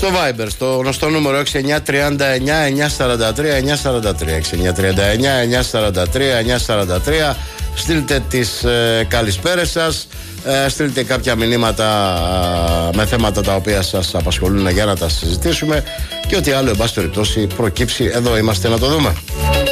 Στο Viber, στο γνωστό νούμερο 6939-943-943. 6939-943-943. Στείλτε τις καλησπέρες σας. Στείλτε κάποια μηνύματα με θέματα τα οποία σας απασχολούν για να τα συζητήσουμε. Και ό,τι άλλο, εν πάση περιπτώσει, προκύψει, εδώ είμαστε να το δούμε.